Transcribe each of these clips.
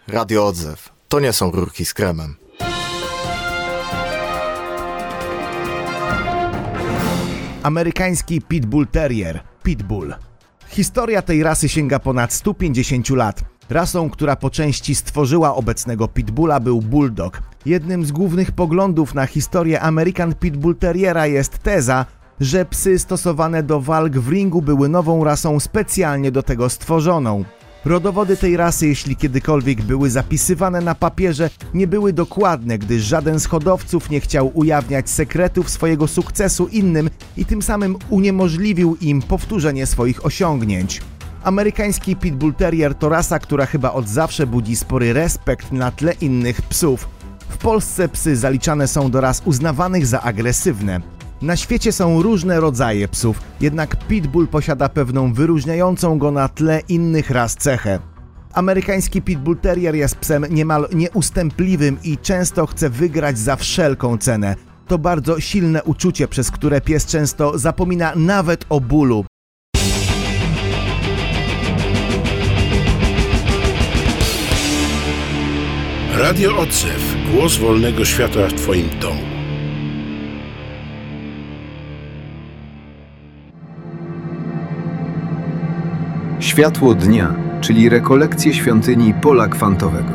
Radio Odzew. To nie są rurki z kremem. Amerykański Pitbull Terrier, Pitbull. Historia tej rasy sięga ponad 150 lat. Rasą, która po części stworzyła obecnego Pitbulla, był Bulldog. Jednym z głównych poglądów na historię American Pitbull Terriera jest teza, że psy stosowane do walk w ringu były nową rasą specjalnie do tego stworzoną. Rodowody tej rasy, jeśli kiedykolwiek były zapisywane na papierze, nie były dokładne, gdyż żaden z hodowców nie chciał ujawniać sekretów swojego sukcesu innym i tym samym uniemożliwił im powtórzenie swoich osiągnięć. Amerykański Pitbull Terrier to rasa, która chyba od zawsze budzi spory respekt na tle innych psów. W Polsce psy zaliczane są do ras uznawanych za agresywne. Na świecie są różne rodzaje psów, jednak Pitbull posiada pewną wyróżniającą go na tle innych ras cechę. Amerykański Pitbull Terrier jest psem niemal nieustępliwym i często chce wygrać za wszelką cenę. To bardzo silne uczucie, przez które pies często zapomina nawet o bólu. Radio Odzew. Głos wolnego świata w Twoim domu. Światło dnia, czyli rekolekcje świątyni pola kwantowego.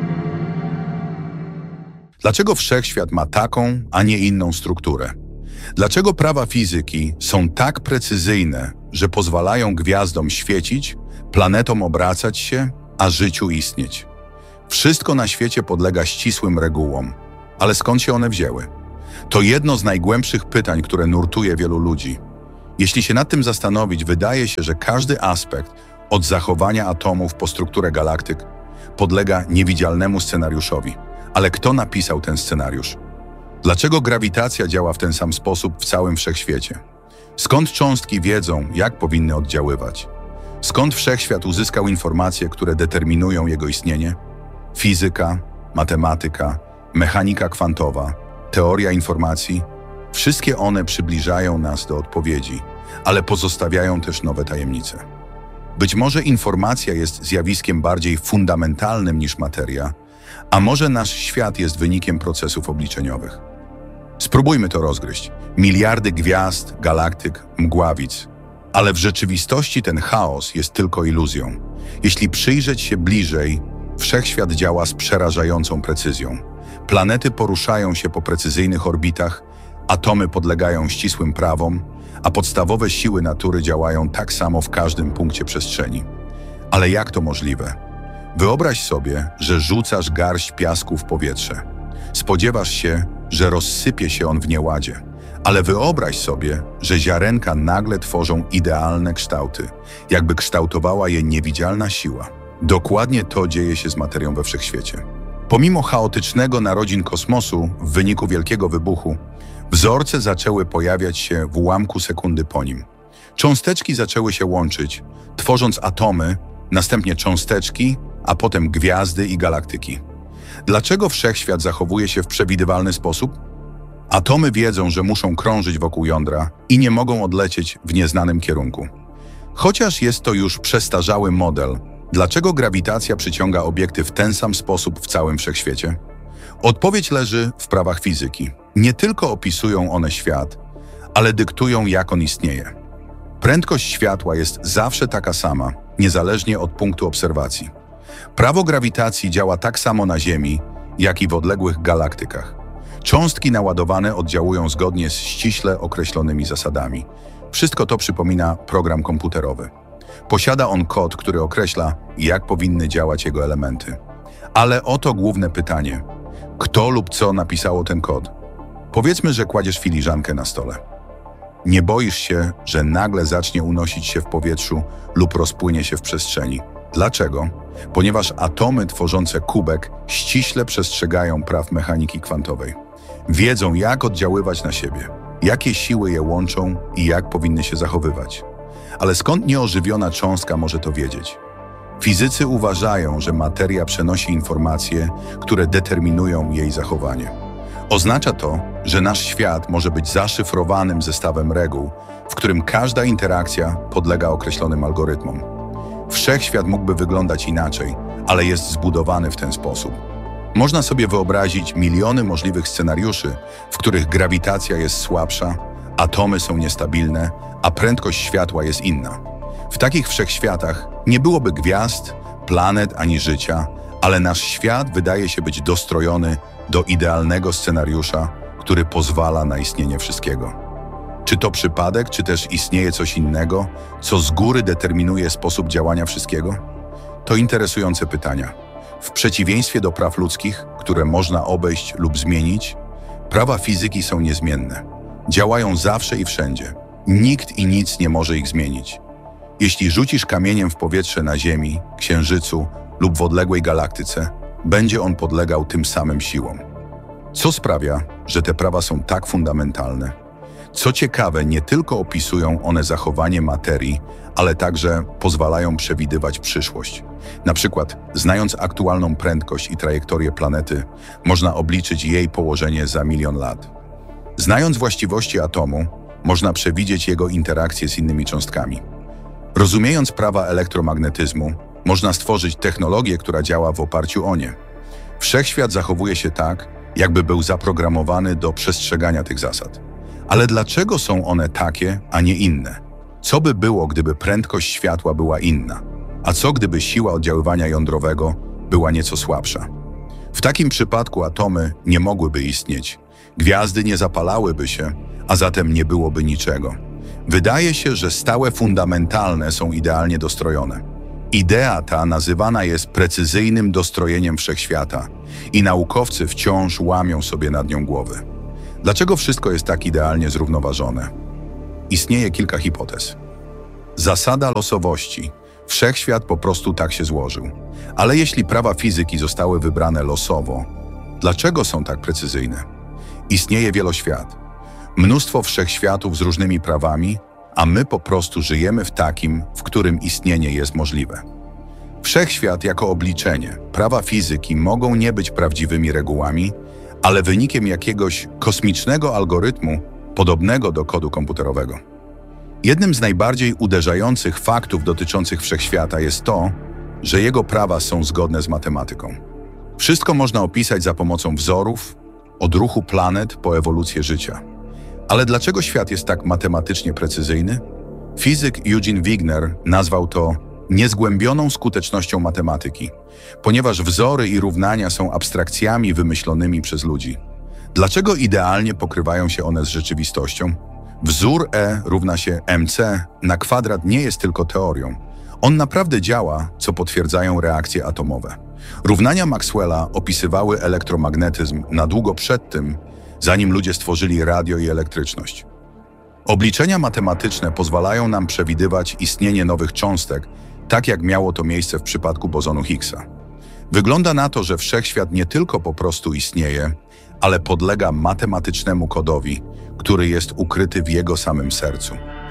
Dlaczego wszechświat ma taką, a nie inną strukturę? Dlaczego prawa fizyki są tak precyzyjne, że pozwalają gwiazdom świecić, planetom obracać się, a życiu istnieć? Wszystko na świecie podlega ścisłym regułom, ale skąd się one wzięły? To jedno z najgłębszych pytań, które nurtuje wielu ludzi. Jeśli się nad tym zastanowić, wydaje się, że każdy aspekt, od zachowania atomów po strukturę galaktyk, podlega niewidzialnemu scenariuszowi. Ale kto napisał ten scenariusz? Dlaczego grawitacja działa w ten sam sposób w całym wszechświecie? Skąd cząstki wiedzą, jak powinny oddziaływać? Skąd wszechświat uzyskał informacje, które determinują jego istnienie? Fizyka, matematyka, mechanika kwantowa, teoria informacji – wszystkie one przybliżają nas do odpowiedzi, ale pozostawiają też nowe tajemnice. Być może informacja jest zjawiskiem bardziej fundamentalnym niż materia, a może nasz świat jest wynikiem procesów obliczeniowych. Spróbujmy to rozgryźć. Miliardy gwiazd, galaktyk, mgławic. Ale w rzeczywistości ten chaos jest tylko iluzją. Jeśli przyjrzeć się bliżej, wszechświat działa z przerażającą precyzją. Planety poruszają się po precyzyjnych orbitach, atomy podlegają ścisłym prawom, a podstawowe siły natury działają tak samo w każdym punkcie przestrzeni. Ale jak to możliwe? Wyobraź sobie, że rzucasz garść piasku w powietrze. Spodziewasz się, że rozsypie się on w nieładzie. Ale wyobraź sobie, że ziarenka nagle tworzą idealne kształty, jakby kształtowała je niewidzialna siła. Dokładnie to dzieje się z materią we wszechświecie. Pomimo chaotycznego narodzin kosmosu w wyniku wielkiego wybuchu, wzorce zaczęły pojawiać się w ułamku sekundy po nim. Cząsteczki zaczęły się łączyć, tworząc atomy, następnie cząsteczki, a potem gwiazdy i galaktyki. Dlaczego wszechświat zachowuje się w przewidywalny sposób? Atomy wiedzą, że muszą krążyć wokół jądra i nie mogą odlecieć w nieznanym kierunku. Chociaż jest to już przestarzały model, dlaczego grawitacja przyciąga obiekty w ten sam sposób w całym wszechświecie? Odpowiedź leży w prawach fizyki. Nie tylko opisują one świat, ale dyktują, jak on istnieje. Prędkość światła jest zawsze taka sama, niezależnie od punktu obserwacji. Prawo grawitacji działa tak samo na Ziemi, jak i w odległych galaktykach. Cząstki naładowane oddziałują zgodnie z ściśle określonymi zasadami. Wszystko to przypomina program komputerowy. Posiada on kod, który określa, jak powinny działać jego elementy. Ale oto główne pytanie. Kto lub co napisało ten kod? Powiedzmy, że kładziesz filiżankę na stole. Nie boisz się, że nagle zacznie unosić się w powietrzu lub rozpłynie się w przestrzeni. Dlaczego? Ponieważ atomy tworzące kubek ściśle przestrzegają praw mechaniki kwantowej. Wiedzą, jak oddziaływać na siebie, jakie siły je łączą i jak powinny się zachowywać. Ale skąd nieożywiona cząstka może to wiedzieć? Fizycy uważają, że materia przenosi informacje, które determinują jej zachowanie. Oznacza to, że nasz świat może być zaszyfrowanym zestawem reguł, w którym każda interakcja podlega określonym algorytmom. Wszechświat mógłby wyglądać inaczej, ale jest zbudowany w ten sposób. Można sobie wyobrazić miliony możliwych scenariuszy, w których grawitacja jest słabsza, atomy są niestabilne, a prędkość światła jest inna. W takich wszechświatach nie byłoby gwiazd, planet ani życia, ale nasz świat wydaje się być dostrojony do idealnego scenariusza, który pozwala na istnienie wszystkiego. Czy to przypadek, czy też istnieje coś innego, co z góry determinuje sposób działania wszystkiego? To interesujące pytania. W przeciwieństwie do praw ludzkich, które można obejść lub zmienić, prawa fizyki są niezmienne. Działają zawsze i wszędzie. Nikt i nic nie może ich zmienić. Jeśli rzucisz kamieniem w powietrze na Ziemi, Księżycu lub w odległej galaktyce, będzie on podlegał tym samym siłom. Co sprawia, że te prawa są tak fundamentalne? Co ciekawe, nie tylko opisują one zachowanie materii, ale także pozwalają przewidywać przyszłość. Na przykład, znając aktualną prędkość i trajektorię planety, można obliczyć jej położenie za 1 000 000 lat. Znając właściwości atomu, można przewidzieć jego interakcje z innymi cząstkami. Rozumiejąc prawa elektromagnetyzmu, można stworzyć technologię, która działa w oparciu o nie. Wszechświat zachowuje się tak, jakby był zaprogramowany do przestrzegania tych zasad. Ale dlaczego są one takie, a nie inne? Co by było, gdyby prędkość światła była inna? A co gdyby siła oddziaływania jądrowego była nieco słabsza? W takim przypadku atomy nie mogłyby istnieć, gwiazdy nie zapalałyby się, a zatem nie byłoby niczego. Wydaje się, że stałe fundamentalne są idealnie dostrojone. Idea ta nazywana jest precyzyjnym dostrojeniem wszechświata i naukowcy wciąż łamią sobie nad nią głowy. Dlaczego wszystko jest tak idealnie zrównoważone? Istnieje kilka hipotez. Zasada losowości. Wszechświat po prostu tak się złożył. Ale jeśli prawa fizyki zostały wybrane losowo, dlaczego są tak precyzyjne? Istnieje wieloświat. Mnóstwo wszechświatów z różnymi prawami, a my po prostu żyjemy w takim, w którym istnienie jest możliwe. Wszechświat jako obliczenie, prawa fizyki mogą nie być prawdziwymi regułami, ale wynikiem jakiegoś kosmicznego algorytmu podobnego do kodu komputerowego. Jednym z najbardziej uderzających faktów dotyczących wszechświata jest to, że jego prawa są zgodne z matematyką. Wszystko można opisać za pomocą wzorów, od ruchu planet po ewolucję życia. Ale dlaczego świat jest tak matematycznie precyzyjny? Fizyk Eugene Wigner nazwał to niezgłębioną skutecznością matematyki, ponieważ wzory i równania są abstrakcjami wymyślonymi przez ludzi. Dlaczego idealnie pokrywają się one z rzeczywistością? Wzór E równa się mc na kwadrat nie jest tylko teorią. On naprawdę działa, co potwierdzają reakcje atomowe. Równania Maxwella opisywały elektromagnetyzm na długo przed tym, zanim ludzie stworzyli radio i elektryczność. Obliczenia matematyczne pozwalają nam przewidywać istnienie nowych cząstek, tak jak miało to miejsce w przypadku bozonu Higgsa. Wygląda na to, że wszechświat nie tylko po prostu istnieje, ale podlega matematycznemu kodowi, który jest ukryty w jego samym sercu.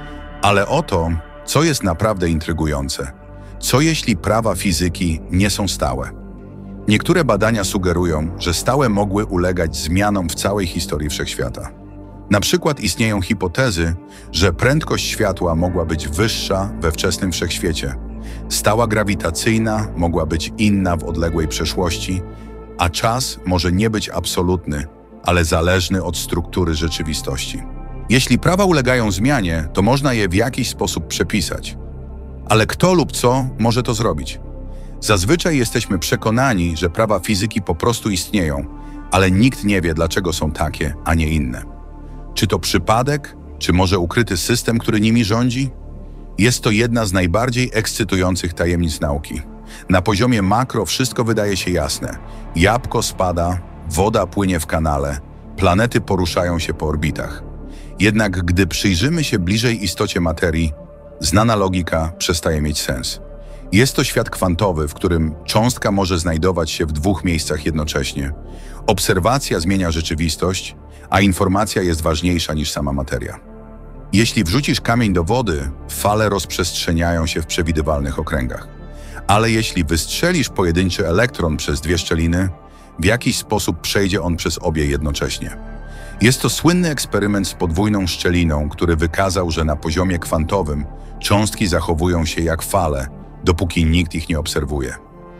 Ale oto, co jest naprawdę intrygujące. Co jeśli prawa fizyki nie są stałe? Niektóre badania sugerują, że stałe mogły ulegać zmianom w całej historii wszechświata. Na przykład istnieją hipotezy, że prędkość światła mogła być wyższa we wczesnym wszechświecie, stała grawitacyjna mogła być inna w odległej przeszłości, a czas może nie być absolutny, ale zależny od struktury rzeczywistości. Jeśli prawa ulegają zmianie, to można je w jakiś sposób przepisać. Ale kto lub co może to zrobić? Zazwyczaj jesteśmy przekonani, że prawa fizyki po prostu istnieją, ale nikt nie wie, dlaczego są takie, a nie inne. Czy to przypadek, czy może ukryty system, który nimi rządzi? Jest to jedna z najbardziej ekscytujących tajemnic nauki. Na poziomie makro wszystko wydaje się jasne. Jabłko spada, woda płynie w kanale, planety poruszają się po orbitach. Jednak gdy przyjrzymy się bliżej istocie materii, znana logika przestaje mieć sens. Jest to świat kwantowy, w którym cząstka może znajdować się w 2 miejscach jednocześnie. Obserwacja zmienia rzeczywistość, a informacja jest ważniejsza niż sama materia. Jeśli wrzucisz kamień do wody, fale rozprzestrzeniają się w przewidywalnych okręgach. Ale jeśli wystrzelisz pojedynczy elektron przez 2 szczeliny, w jakiś sposób przejdzie on przez obie jednocześnie. Jest to słynny eksperyment z podwójną szczeliną, który wykazał, że na poziomie kwantowym cząstki zachowują się jak fale, dopóki nikt ich nie obserwuje.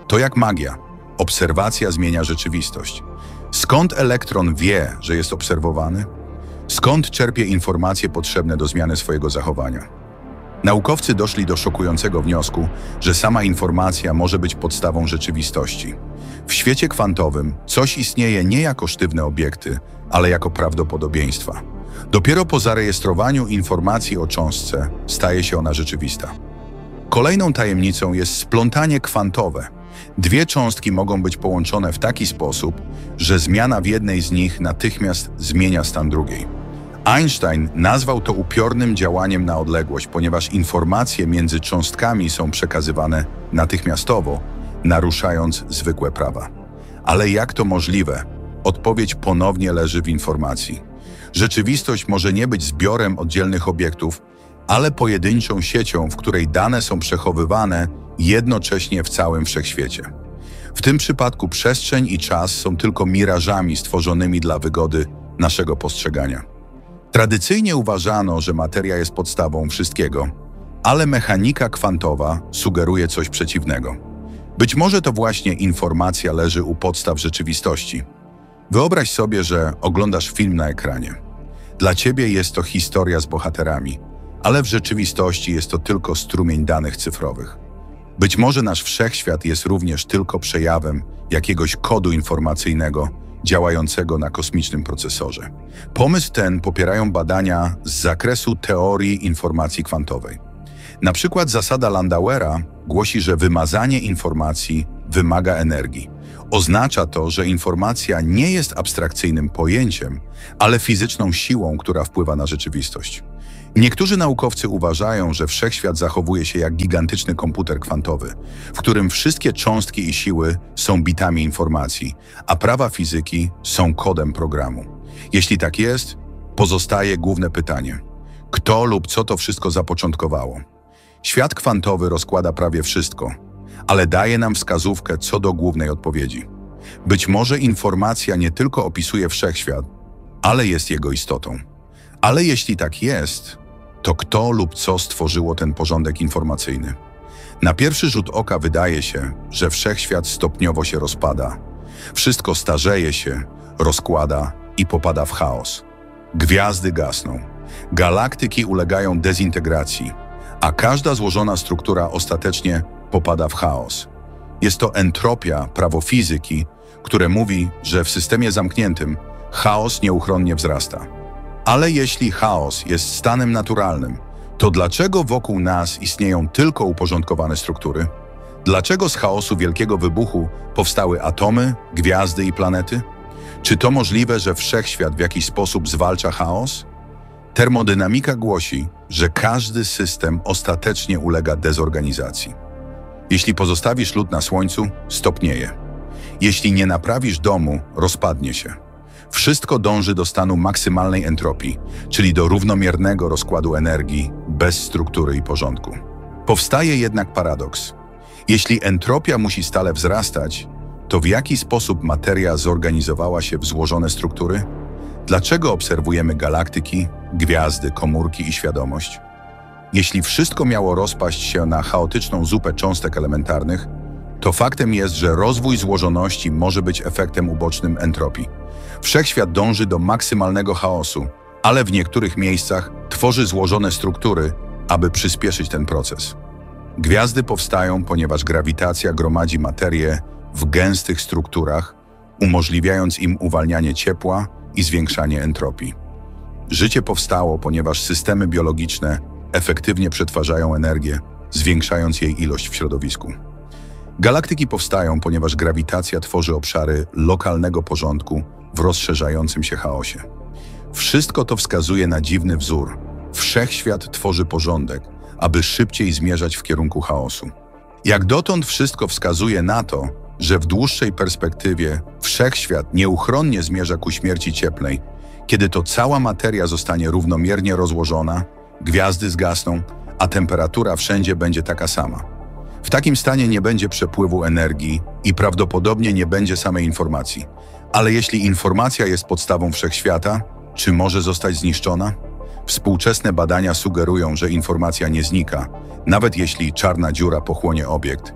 To jak magia. Obserwacja zmienia rzeczywistość. Skąd elektron wie, że jest obserwowany? Skąd czerpie informacje potrzebne do zmiany swojego zachowania? Naukowcy doszli do szokującego wniosku, że sama informacja może być podstawą rzeczywistości. W świecie kwantowym coś istnieje nie jako sztywne obiekty, ale jako prawdopodobieństwa. Dopiero po zarejestrowaniu informacji o cząstce staje się ona rzeczywista. Kolejną tajemnicą jest splątanie kwantowe. Dwie cząstki mogą być połączone w taki sposób, że zmiana w jednej z nich natychmiast zmienia stan drugiej. Einstein nazwał to upiornym działaniem na odległość, ponieważ informacje między cząstkami są przekazywane natychmiastowo, naruszając zwykłe prawa. Ale jak to możliwe? Odpowiedź ponownie leży w informacji. Rzeczywistość może nie być zbiorem oddzielnych obiektów, ale pojedynczą siecią, w której dane są przechowywane jednocześnie w całym wszechświecie. W tym przypadku przestrzeń i czas są tylko mirażami stworzonymi dla wygody naszego postrzegania. Tradycyjnie uważano, że materia jest podstawą wszystkiego, ale mechanika kwantowa sugeruje coś przeciwnego. Być może to właśnie informacja leży u podstaw rzeczywistości. Wyobraź sobie, że oglądasz film na ekranie. Dla ciebie jest to historia z bohaterami, ale w rzeczywistości jest to tylko strumień danych cyfrowych. Być może nasz wszechświat jest również tylko przejawem jakiegoś kodu informacyjnego działającego na kosmicznym procesorze. Pomysł ten popierają badania z zakresu teorii informacji kwantowej. Na przykład zasada Landauera głosi, że wymazanie informacji wymaga energii. Oznacza to, że informacja nie jest abstrakcyjnym pojęciem, ale fizyczną siłą, która wpływa na rzeczywistość. Niektórzy naukowcy uważają, że wszechświat zachowuje się jak gigantyczny komputer kwantowy, w którym wszystkie cząstki i siły są bitami informacji, a prawa fizyki są kodem programu. Jeśli tak jest, pozostaje główne pytanie: kto lub co to wszystko zapoczątkowało? Świat kwantowy rozkłada prawie wszystko, ale daje nam wskazówkę co do głównej odpowiedzi. Być może informacja nie tylko opisuje wszechświat, ale jest jego istotą. Ale jeśli tak jest, to kto lub co stworzyło ten porządek informacyjny? Na pierwszy rzut oka wydaje się, że wszechświat stopniowo się rozpada. Wszystko starzeje się, rozkłada i popada w chaos. Gwiazdy gasną, galaktyki ulegają dezintegracji, a każda złożona struktura ostatecznie popada w chaos. Jest to entropia, prawo fizyki, które mówi, że w systemie zamkniętym chaos nieuchronnie wzrasta. Ale jeśli chaos jest stanem naturalnym, to dlaczego wokół nas istnieją tylko uporządkowane struktury? Dlaczego z chaosu wielkiego wybuchu powstały atomy, gwiazdy i planety? Czy to możliwe, że wszechświat w jakiś sposób zwalcza chaos? Termodynamika głosi, że każdy system ostatecznie ulega dezorganizacji. Jeśli pozostawisz lód na słońcu, stopnieje. Jeśli nie naprawisz domu, rozpadnie się. Wszystko dąży do stanu maksymalnej entropii, czyli do równomiernego rozkładu energii bez struktury i porządku. Powstaje jednak paradoks. Jeśli entropia musi stale wzrastać, to w jaki sposób materia zorganizowała się w złożone struktury? Dlaczego obserwujemy galaktyki, gwiazdy, komórki i świadomość? Jeśli wszystko miało rozpaść się na chaotyczną zupę cząstek elementarnych, to faktem jest, że rozwój złożoności może być efektem ubocznym entropii. Wszechświat dąży do maksymalnego chaosu, ale w niektórych miejscach tworzy złożone struktury, aby przyspieszyć ten proces. Gwiazdy powstają, ponieważ grawitacja gromadzi materię w gęstych strukturach, umożliwiając im uwalnianie ciepła i zwiększanie entropii. Życie powstało, ponieważ systemy biologiczne efektywnie przetwarzają energię, zwiększając jej ilość w środowisku. Galaktyki powstają, ponieważ grawitacja tworzy obszary lokalnego porządku w rozszerzającym się chaosie. Wszystko to wskazuje na dziwny wzór. Wszechświat tworzy porządek, aby szybciej zmierzać w kierunku chaosu. Jak dotąd wszystko wskazuje na to, że w dłuższej perspektywie wszechświat nieuchronnie zmierza ku śmierci cieplnej, kiedy to cała materia zostanie równomiernie rozłożona, gwiazdy zgasną, a temperatura wszędzie będzie taka sama. W takim stanie nie będzie przepływu energii i prawdopodobnie nie będzie samej informacji. Ale jeśli informacja jest podstawą wszechświata, czy może zostać zniszczona? Współczesne badania sugerują, że informacja nie znika, nawet jeśli czarna dziura pochłonie obiekt.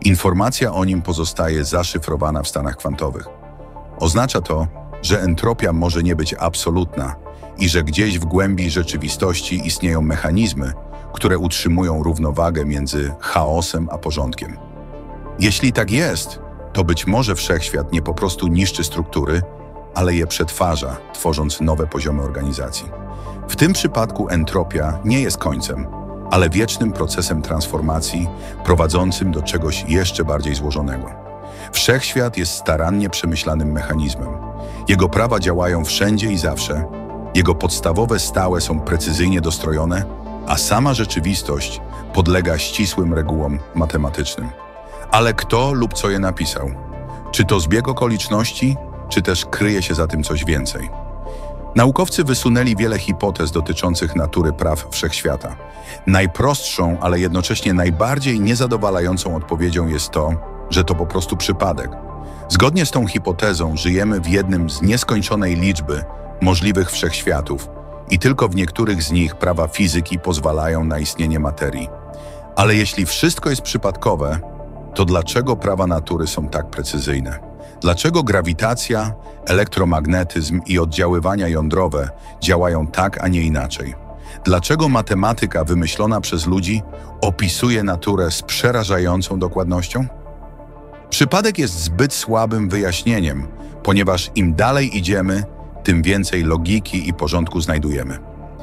Informacja o nim pozostaje zaszyfrowana w stanach kwantowych. Oznacza to, że entropia może nie być absolutna i że gdzieś w głębi rzeczywistości istnieją mechanizmy, które utrzymują równowagę między chaosem a porządkiem. Jeśli tak jest, to być może wszechświat nie po prostu niszczy struktury, ale je przetwarza, tworząc nowe poziomy organizacji. W tym przypadku entropia nie jest końcem, ale wiecznym procesem transformacji prowadzącym do czegoś jeszcze bardziej złożonego. Wszechświat jest starannie przemyślanym mechanizmem. Jego prawa działają wszędzie i zawsze, jego podstawowe stałe są precyzyjnie dostrojone, a sama rzeczywistość podlega ścisłym regułom matematycznym. Ale kto lub co je napisał? Czy to zbieg okoliczności, czy też kryje się za tym coś więcej? Naukowcy wysunęli wiele hipotez dotyczących natury praw wszechświata. Najprostszą, ale jednocześnie najbardziej niezadowalającą odpowiedzią jest to, że to po prostu przypadek. Zgodnie z tą hipotezą żyjemy w jednym z nieskończonej liczby możliwych wszechświatów i tylko w niektórych z nich prawa fizyki pozwalają na istnienie materii. Ale jeśli wszystko jest przypadkowe, to dlaczego prawa natury są tak precyzyjne? Dlaczego grawitacja, elektromagnetyzm i oddziaływania jądrowe działają tak, a nie inaczej? Dlaczego matematyka wymyślona przez ludzi opisuje naturę z przerażającą dokładnością? Przypadek jest zbyt słabym wyjaśnieniem, ponieważ im dalej idziemy, tym więcej logiki i porządku znajdujemy.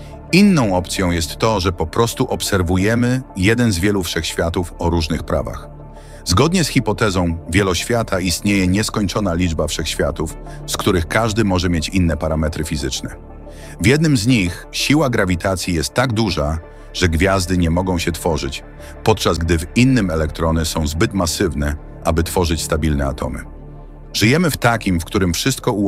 Inną opcją jest to, że po prostu obserwujemy jeden z wielu wszechświatów o różnych prawach. Zgodnie z hipotezą wieloświata istnieje nieskończona liczba wszechświatów, z których każdy może mieć inne parametry fizyczne. W jednym z nich siła grawitacji jest tak duża, że gwiazdy nie mogą się tworzyć, podczas gdy w innym elektrony są zbyt masywne, aby tworzyć stabilne atomy. Żyjemy w takim, w którym wszystko